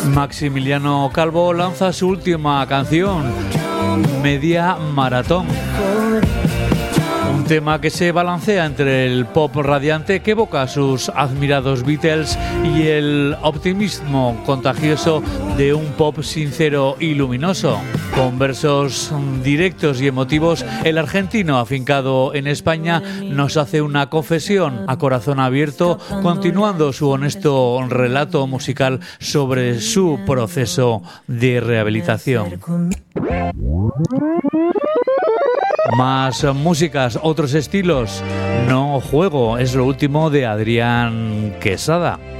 Maximiliano Calvo lanza su última canción, Media Maratón. Un tema que se balancea entre el pop radiante que evoca a sus admirados Beatles y el optimismo contagioso de un pop sincero y luminoso. Con versos directos y emotivos, el argentino afincado en España nos hace una confesión a corazón abierto, continuando su honesto relato musical sobre su proceso de rehabilitación. Más músicas, otros estilos. No juego, es lo último de Adrián Quesada.